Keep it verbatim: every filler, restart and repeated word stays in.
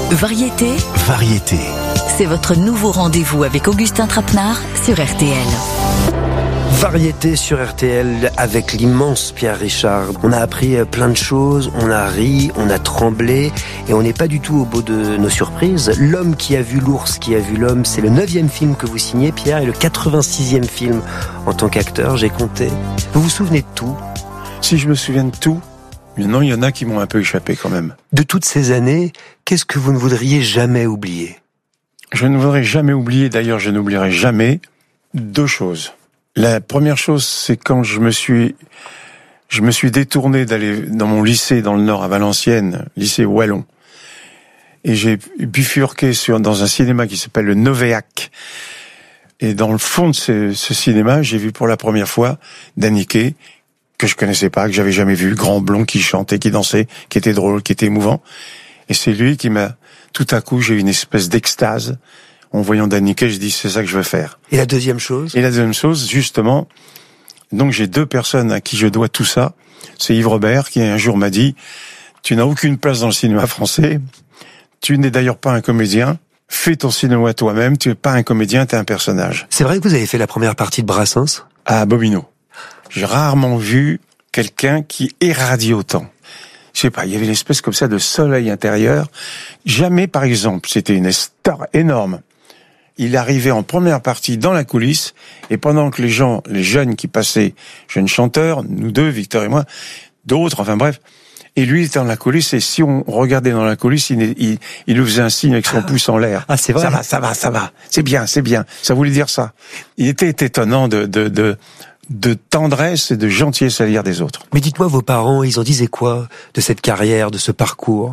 Variété, Variété. c'est votre nouveau rendez-vous avec Augustin Trapenard sur R T L. Variété sur R T L avec l'immense Pierre Richard. On a appris plein de choses, on a ri, on a tremblé et on n'est pas du tout au bout de nos surprises. L'homme qui a vu l'ours, qui a vu l'homme, c'est le neuvième film que vous signez, Pierre, et le quatre-vingt-sixième film en tant qu'acteur, j'ai compté. Vous vous souvenez de tout ? Si je me souviens de tout, mais non, il y en a qui m'ont un peu échappé quand même. De toutes ces années, qu'est-ce que vous ne voudriez jamais oublier ? Je ne voudrais jamais oublier, d'ailleurs je n'oublierai jamais, deux choses. La première chose, c'est quand je me suis, je me suis détourné d'aller dans mon lycée dans le Nord à Valenciennes, lycée Wallon, et j'ai bifurqué sur dans un cinéma qui s'appelle le Novéac. Et dans le fond de ce, ce cinéma, j'ai vu pour la première fois Daniké, que je connaissais pas, que j'avais jamais vu, grand blond qui chantait, qui dansait, qui était drôle, qui était émouvant. Et c'est lui qui m'a, tout à coup, j'ai eu une espèce d'extase. En voyant Daniké, je dis, c'est ça que je veux faire. Et la deuxième chose ? Et la deuxième chose, justement, donc j'ai deux personnes à qui je dois tout ça. C'est Yves Robert, qui un jour m'a dit, tu n'as aucune place dans le cinéma français, tu n'es d'ailleurs pas un comédien, fais ton cinéma toi-même, tu n'es pas un comédien, tu es un personnage. C'est vrai que vous avez fait la première partie de Brassens ? À Bobino. J'ai rarement vu quelqu'un qui irradie autant. Je sais pas, il y avait une espèce comme ça de soleil intérieur. Jamais, par exemple, c'était une star énorme. Il arrivait en première partie dans la coulisse, et pendant que les gens, les jeunes qui passaient, jeunes chanteurs, nous deux, Victor et moi, d'autres, enfin bref, et lui était dans la coulisse, et si on regardait dans la coulisse, il, il, il nous faisait un signe avec son pouce en l'air. Ah, c'est vrai ? Ça va, ça va, ça va. C'est bien, c'est bien. Ça voulait dire ça. Il était étonnant de, de, de, de tendresse et de gentillesse à l'égard des autres. Mais dites-moi, vos parents, ils en disaient quoi de cette carrière, de ce parcours ?